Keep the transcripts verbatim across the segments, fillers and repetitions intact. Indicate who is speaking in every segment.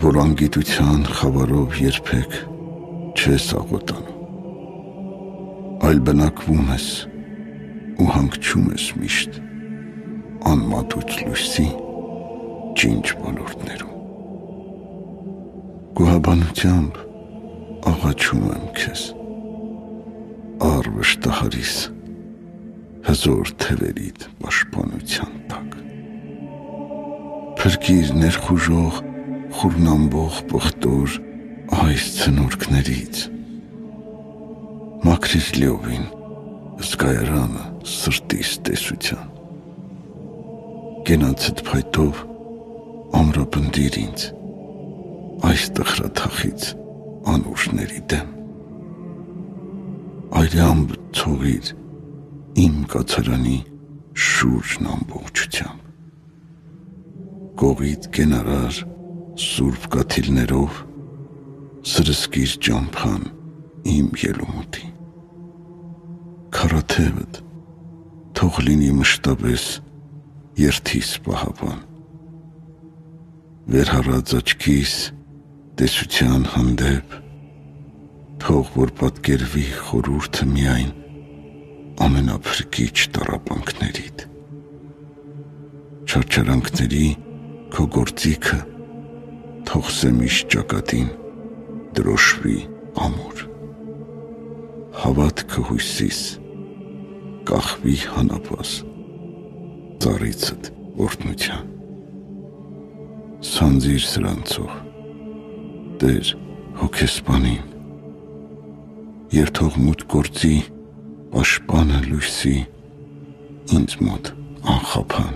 Speaker 1: որ անգիտության խավարով երբեք չես աղոտանում, այլ բնակվում ես ու հանգչում ես միշտ անմատույց լույսի ջինջ ոլորտներում։ Գոհաբանությամբ աղաչում եմ քեզ, առ վշտահարիս հզոր թևերիդ պաշտպանության տակ։ Փրկիր ներխուժող խուրնամբող պղտոր այս ցնորքներից, մաքրիր լիովին զգայարանը սրտիս տեսության, կենացդ փայտով ամրապնդիր ինձ այս տխրաթախից անուշների դեմ, այրամբ ցողիր իմ կացարանի շուրջն ամբողջությամբ, կողիդ կենարար սուրբ կաթիլներով սրսկիր ճամփան իմ ելումուտի, քարաթևդ թող լինի մշտապես երթիս պահապան, վերհառած աչքիս տեսության հանդեպ, թող որ պատկերվի խորհուրդը միայն ամենափրկիչ տառապանքներիդ, չարչարանքների քո գործիքը թող սեմիշ ճակատին դրոշվի ամուր, հավատքը հույսիս կախվի հանապաս ծառիցդ օրհնության, սանձիր սրանցող Տեր հոգեսպանին, և թող մութ գործի պաշտպանը լույսի ինձ մոտ անխափան,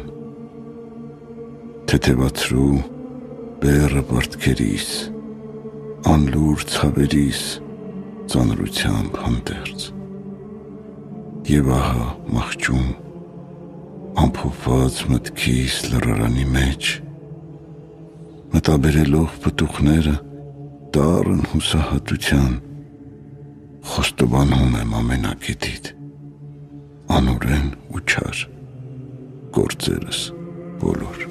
Speaker 1: թեթևացրու բեռը պարտքերիս, անլուր ցավերիս ծանրությամբ հանդերձ, և ահա մահճում ամփոփված մտքիս լռարանի մեջ, մտաբերելով պտուղները դառն հուսահատության, խոստովանում եմ ամենագետիդ, անօրեն ու չար գործերս բոլոր։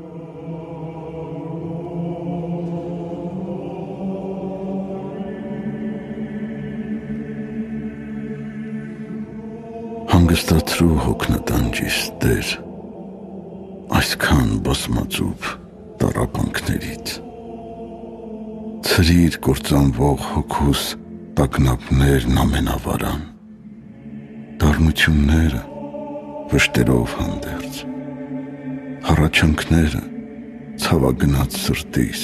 Speaker 1: Հանգստացրու հոգնատանջիս Տեր այսքան բազմածուփ տառապանքներից, ցրիր կործանվող հոգուս տագնապներն ամենավարան, դառնությունները վշտերով հանդերձ, հառաչանքները ցավագնաց սրտիս,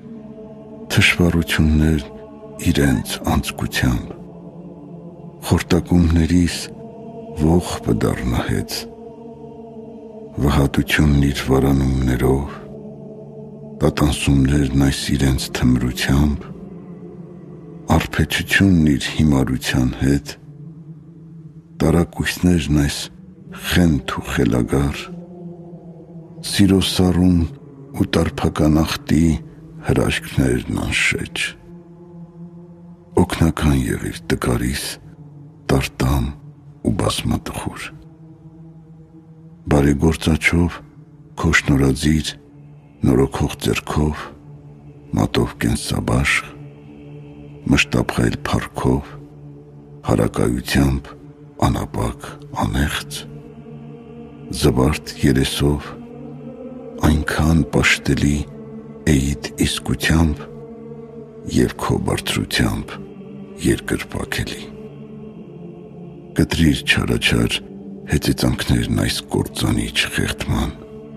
Speaker 1: թշվառություններն իրենց անձկությամբ, խորտակումներիս ողբը դառնահեց, վհատությունն իր վարանումներով, տատանսումներն այս իրենց թմրությամբ, արբեցությունն իր հիմարության հետ, տարակույսներն այս խենթ ու խելագար, սիրո սառուն ու տարփական ախտի հրաշքներն անշեջ, օգնական եղիր տկարիս տարտամ ու բազմատխուր, բարեգործաչով քո շնորհածիր նորոգող ձեռքով, մատով կենսաբաշխ, մշտափայլ փառքով, հարակայությամբ անապակ անեղծ, զվարթ երեսով, այնքան պաշտելի էիդ իսկությամբ և քո բարձրությամբ երկրպագելի, կտրիր չարաչար հեծեծանքներն այս կործանիչ խեղդման,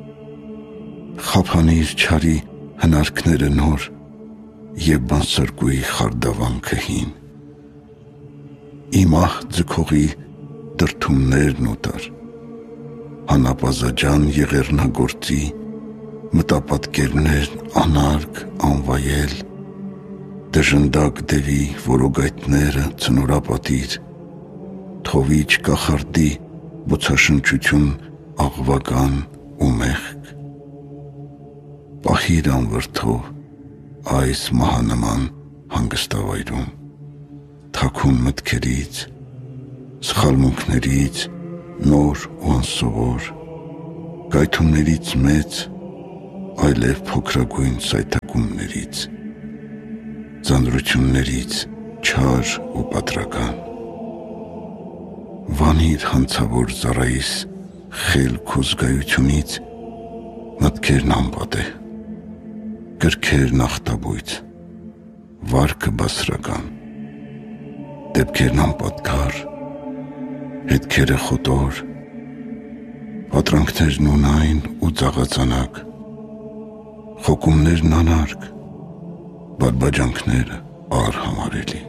Speaker 1: խափանիր չարի հնարքները նոր և բանսարկուի խարդավանքը հին, իմ ահ ձգողի դրդումներն օտար, հանապազաջան եղեռնագործի մտապատկերներն անարգ անվայել, դժնդակ դևի որոգայթները ցնորապատիր, թովիչ կախարդի բոցաշնչություն աղվական ու մեղք, պահիր անվրդով այս մահանման հանգստավայրում, թաքուն մտքերից, սխալմունքներից նոր ու անսովոր, գայթումներից մեծ այլև փոքրագույն սայթակումներից, ձանձրություններից չար ու պատրական։ Վանիր հանցավոր զառայիս խելք ու զգայությունից մտքերն անպատե, կրքերն ախտաբույծ, վարքը բասրական, դեպքերն անպատկար, հետքերը խոտոր, պատրանքներն ունայն ու ծաղածանակ, խոկումներն անարգ, բարբաջանքները արհամարելի։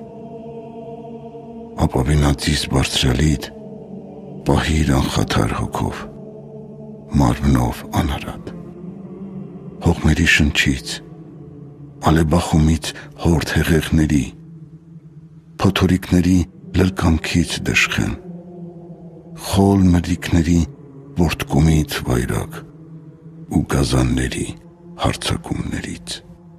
Speaker 1: Ապավինածիս բարձրալիդ պահիր անխաթար հոգով, մարմնով անարատ, հողմերի շնչից, ալեբախումից հորդ հեղեղների, փոթորիկների լրկանքից դժխեն, խոլ մրրիկների որդկումից վայրակ ու գազանների հարցակումներից։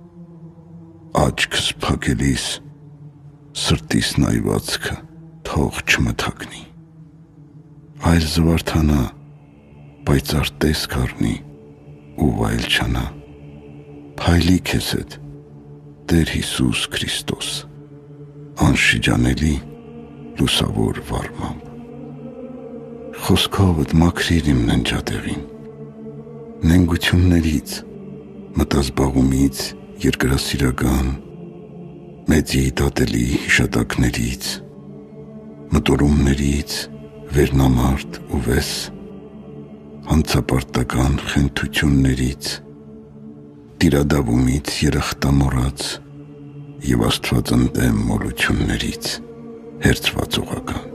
Speaker 1: Աչքս փակելիս սրտիս նայվածքը թող չմթագնի, այլ զվարթանա, պայծառ տեսք առնի ու վայել չանա, փայլի քեզ հետ Տեր Հիսուս Քրիստոս, անշիջանելի լուսավոր վարմամբ։ Խոսքովդ մաքրիր իմ ննջատեղին, նենգություններից, մտազբաղումից, երկրասիրական, մեծի դատելի հիշատակներից, մտորումներից, վերնամարդ ու վես, հանցապարտական խենթություններից, տիրադավումից երախտամոռաց և աստվածընդեմ մոլություններից հերձվածողական։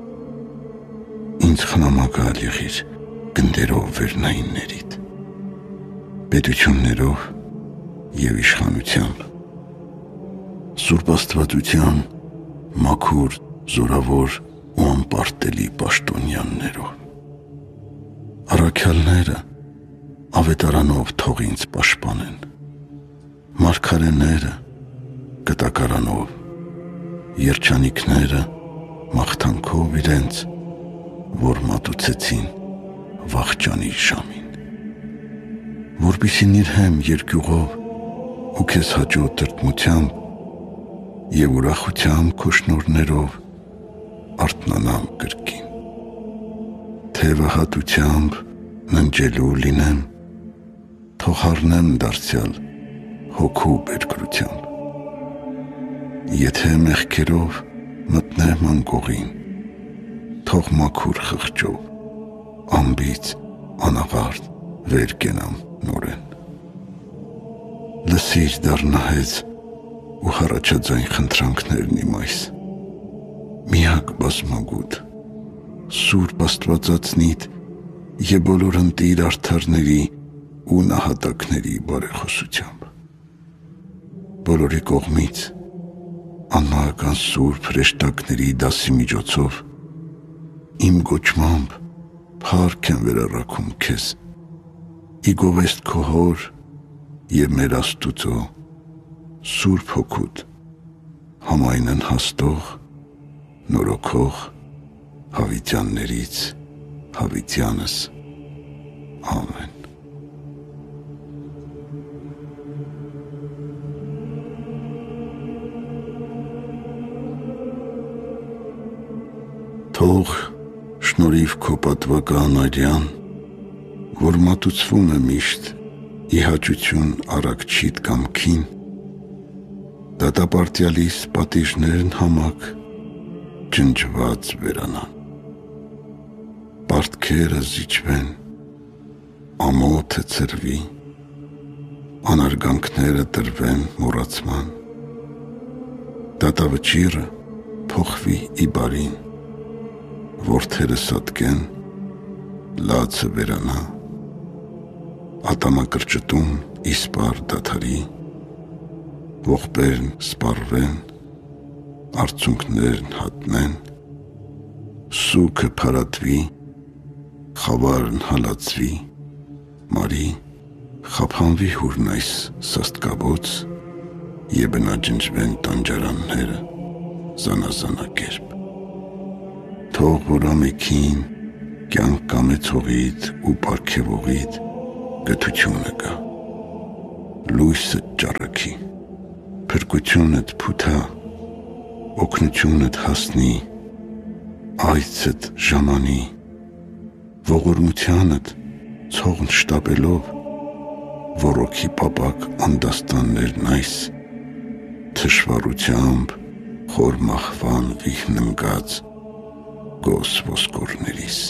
Speaker 1: Ինձ խնամակալ եղիր գնդերով վերնայիններիդ, պետություններով և իշխանությամբ, Սուրբ Աստվածության մաքուր, զորավոր ու անպարտելի պաշտոնյաներով։ Առաքյալները ավետարանով թող ինձ պաշտպանեն, մարգարեները կտակարանով, երջանիկները մաղթանքով իրենց, որ մատուցեցին վախճանի ժամին, որպեսզի նիրհեմ երկյուղով ու քեզ հաճո տրտմությամբ և ուրախությամբ քո շնորհներով արթնանամ կրկին, թևը հատությամբ ննջելու լինեմ, թող հառնեմ դարձյալ հոգու բերկրությամբ, եթե մեղքերով մտնեմ անկողին, թող մաքուր խղճով, անբիծ, անաղարտ վեր կենամ նորեն։ Լսիր դառնահեծ ու հառաջաձայն խնդրանքներն իմ այս, միակ բազմագութ, Սուրբ Աստվածածնիդ և բոլոր ընտիր արդարների ու նահատակների բարեխոսությամբ։ Բոլորի կողմից անմահական սուրբ հրեշտակների դասի միջոցով իմ գոչմամբ փառք եմ վերառաքում քեզ, ի գովեստ քո հոր և մեր Աստուծո Սուրբ Հոգուդ, համայնն հաստող, նորոգող հավիտյաններից հավիտյանս։ Ամեն։ Թող շնորհիվ քո պատվական արյան, որ մատուցվում է միշտ ի հաճություն առաքչիդ կամքին, դատապարտյալիս պատիժներն համակ ջնջված վերանան, պարտքերը զիջվեն, ամոթը ցրվի, անարգանքները տրվեն մոռացման, դատավճիռը փոխվի ի բարին, որդերը սատկեն, լացը վերանա, ատամակրճտում իսպար դադարի, ողբերն սպառվեն, արցունքներն հատնեն, սուգը փարատվի, խավարն հալածվի, մարի խափանվի հուրն այս սաստկաբոց և բնաջնջվեն տանջարանները զանազանակերպ։ Թող որ ամեքին կյանք կամեցողիդ ու պարգևողիդ գթությունը գա, լույսը ճառագի, փրկությունդ փութա, օգնությունդ հասնի, այցդ ժամանի, ողորմությանդ ցողն շտապելով, ոռոգի պապակ անդաստաններն այս, թշվառությամբ խոր մահվան վիհն ընկած գոս ոսկորներիս,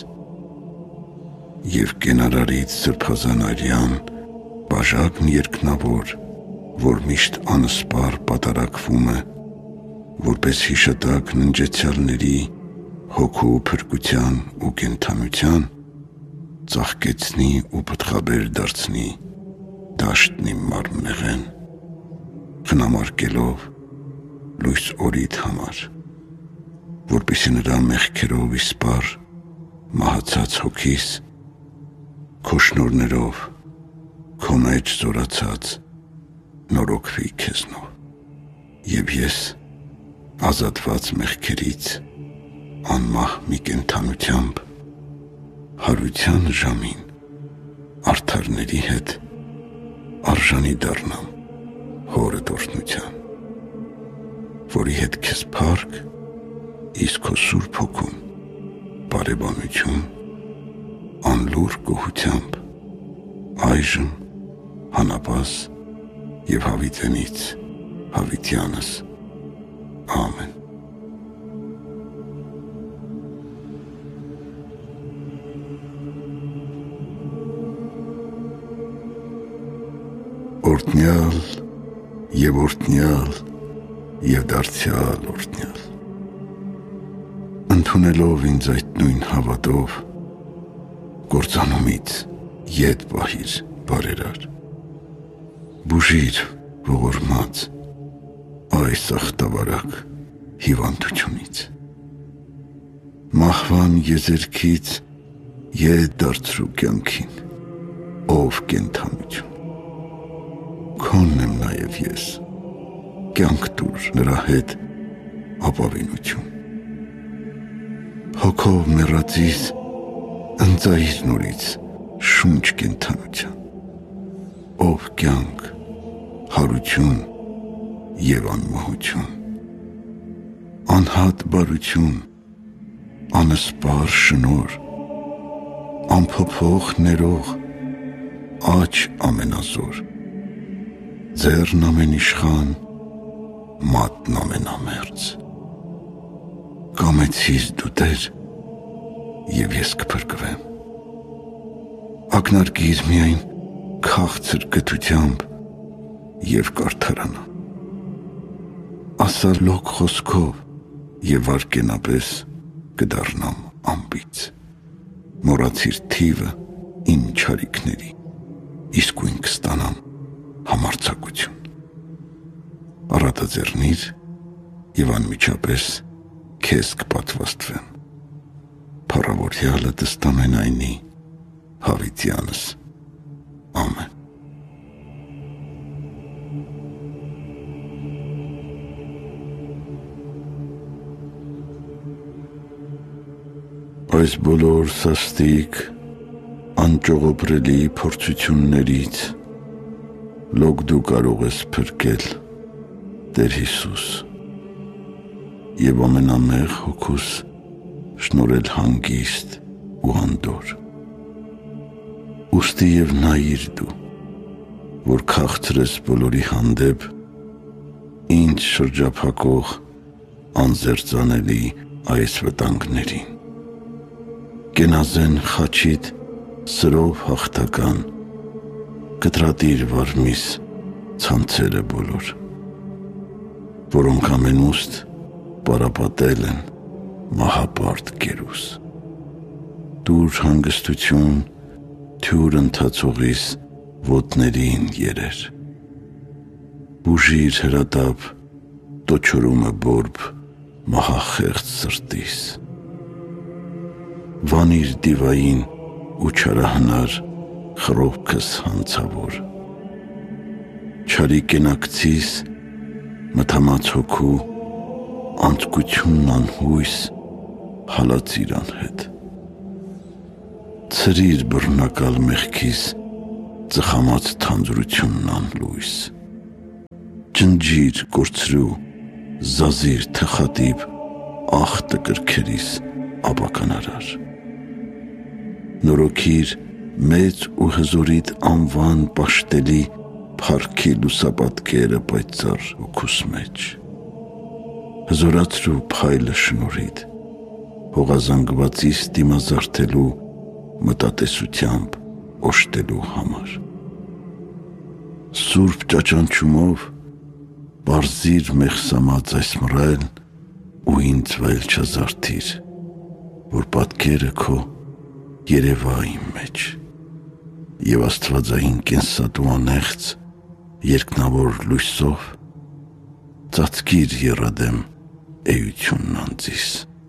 Speaker 1: և կենարարից սրբազանարյան բաժակն երկնավոր, որ միշտ անսպար պատարակվում է, որպես հիշատակ ննջեցյալների հոգու փրկության ու կենդանության, ծաղկեցնի ու պտղաբեր դարձնի դաշտն իմ մարմնեղեն, խնամարկելով լույս օրիդ համար, որպեսզի նրա մեղքերով իսպար մահացած հոգիս, քո շնորհներով, քո մեջ զորացած նորոգվի քեզնով, և ես ազատված մեղքերից անմահ մի կենդանությամբ հարության ժամին արդարների հետ արժանի դառնամ հորդ օրհնության, որի հետ քեզ փառք, իսկ քո Սուրբ Հոգուն բարեբանություն անլուռ գոհությամբ այժմ հանապաս և հավիտենից հավիտյանս ամեն։ Օրհնյալ և օրհնյալ և դարձյալ օրհնյալ, ընդունելով ինձ այդ նույն հավատով, կործանումից ետ պահիր բարերար, բուժիր ողորմած այս ախտավարակ հիվանդությունից, մահվան եզերքից ետ դարձրու կյանքին, ով կենդանություն, քոնն եմ նաև ես, կյանք տուր նրա հետ ապավինություն, հոգով մեռածիս ընծայիր նորից շունչ կենդանության, ով կյանք, հարություն և անմահություն, անհատ բարություն, անսպար շնորհ, անփոփոխ ներող, աջ ամենազոր, ձեռն ամենիշխան, մատն ամենամերձ, կամեցիր դու Տեր, և ես կփրկվեմ, ակնարկիր միայն քաղցր գթությամբ և կարդարանամ, ասալոկ խոսքով և վարկենապես կդառնամ անբիծ, մոռացիր թիվը իմ չարիքների, իսկույն կստանամ համարձակություն, առատաձեռնիր և անմիջապես քեզ կպատվաստվեմ, փառավորյալը տստամենայնի հավիտյանս ամեն։ Այս բոլոր սաստիկ անճողոպրելի փորձություններից լոկ դու կարող ես փրկել, Տեր Հիսուս, և ամենամեղ հոգուս շնորհել հանգիստ ու անդոր, ուստի և նայիր դու, որ քաղցրես բոլորի հանդեպ ինձ շրջափակող անզերծանելի այս վտանգներին, կենազեն խաչիդ սրով հաղթական, կտրատիր վարմիս ցանցերը բոլոր, որոնք ամենուստ պարապատել են մահապարտ կերուս, դուր հանգստություն թյուր ընթացողիս ոտներին երեր, բուժիր հրատապ տոչորումը բորբ մահախեղծ սրտիս, վանիր դիվային ու չարահնար խռովքս հանցավոր, չարի կենակցիս մթամած հոգու անձկությունն անհույս հալածիր անհետ, ցրիր բռնակալ մեղքիս ծխամած թանձրությունն անլույս, ջնջիր կորցրու զազիր թխատիպ ախտը կրքերիս ապականարար, նորոգիր մեծ ու հզորիդ անվան պաշտելի փառքի լուսապատկերը պայծառ հոգուս մեջ, հզորացրու փայլը շնորհիդ, հողազանգվածիս դիմազարդելու մտատեսությամբ օժտելու համար, սուրբ ճաճանչումով պարզիր մեղսամած այս մռայլ ու ինձ վայել չազարդիր, որ պատկերը քո երևա իմ մեջ և աստվածային կենսատու անեղծ երկնավոր լույսով ծածկիր եռադեմ էությունն անձիս,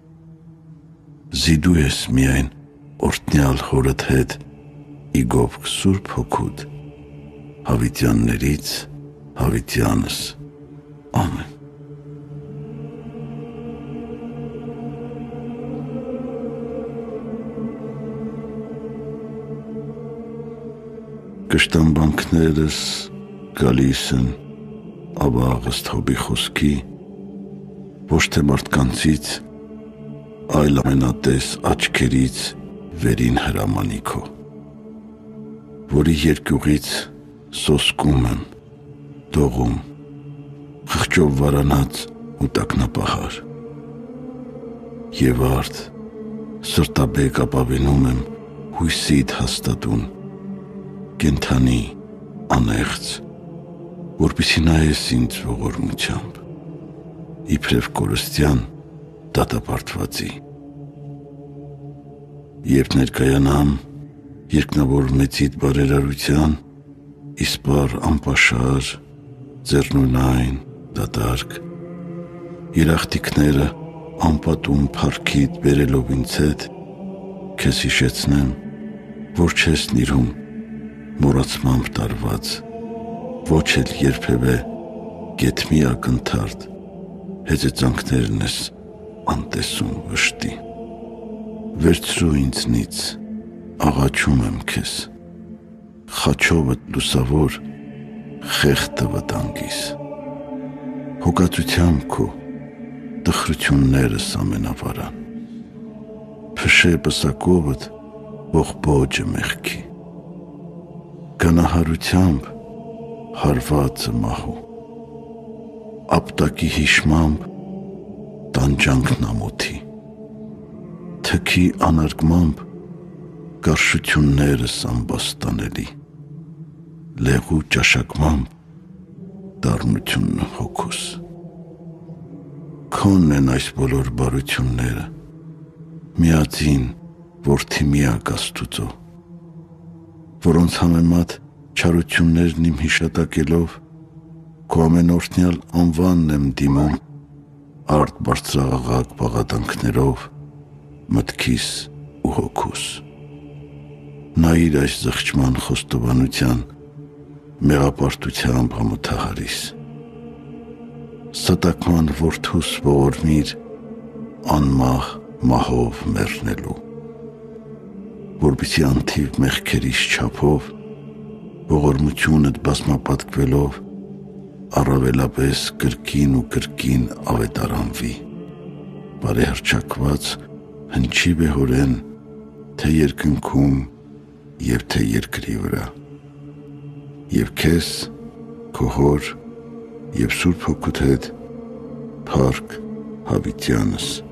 Speaker 1: զիդու ես միայն օրհնյալ հորդ հետ ի գովք սուրբ հոգուդ հավիտյաններից հավիտյանս ամեն։ Կշտամբանքներս գալիս են աբաղ ըստ Հոբի խոսքի ոչ թե մարդկանցից, այլ ամենատես աչքերից վերին հրամանիքո, որի երկյուղից սոսկում են, դողում, խղճով վարանած ու տակնապահար, և արդ սրտաբեկ ապավենում եմ հույսիդ հաստատուն, կենթանի, անեղծ, որպեսզի նայես ինձ ողորմությամբ, իբրև կորստյան դատապարտվածի, երբ ներկայանամ երկնավոր մեծիդ բարերարության, իսպար անպաշար, ձեռնունայն, դատարկ, երախտիկները անպատում փառքիդ բերելով ինձ հետ, քեզ հիշեցնեմ, որ չես նիրհում մոռացմամբ տարված, ոչ էլ երբևէ գեթ մի ակնթարթ հեծեծանքներն ես անտեսում վշտի, վերցրու ինձնից, աղաչում եմ քեզ, խաչովդ լուսավոր խեղդը վտանգիս, հոգածությամբ քո տխրություններս ամենավարան, փշե պսակովդ ողբոջը մեղքի, գանահարությամբ հարվածը մահու, ապտակի հիշմամբ տանջանքն ամոթի, թքի անարգմամբ կարշություններս ամբաստանելի, լեղու ճաշակմամբ դառնությունն հոգուս, քոնն են այս բոլոր բարությունները, միածին որդի միակ Աստուծո, որոնց համեմատ չարություններն իմ հիշատակելով քո ամենօրհնյալ անվանն եմ դիմում արդ բարձրաղաղակ բաղատանքներով մտքիս ու հոգուս, նայիր այս զղջման խոստովանության մեղապարտությամբ համոթահարիս, ստակման որդուս ողորմիր անմահ մահով մեռնելու, որպեսզի անթիվ մեղքերիս չափով ողորմությունդ բազմապատկվելով առավելապես կրկին ու կրկին ավետարանվի, բարեհռչակված հնչի վեհորեն թե երկնքում և թե երկրի վրա, և քեզ, քո հոր և Սուրբ Հոգուդ հետ փառք հավիտյանս